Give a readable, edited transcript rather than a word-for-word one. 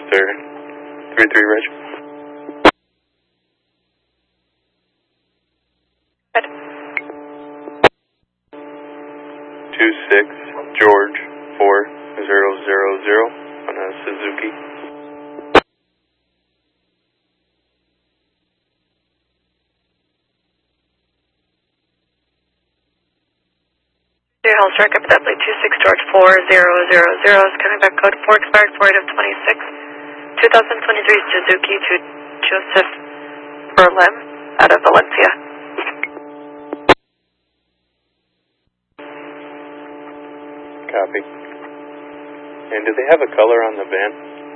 sir. 3-3, Reg. Good. 26, George 4000 on a Suzuki. Health Track up W 26 George 4000 is coming back code 4 expired 4 of 26 2023 Suzuki to Joseph Berlin out of Valencia. Copy. And do they have a color on the van?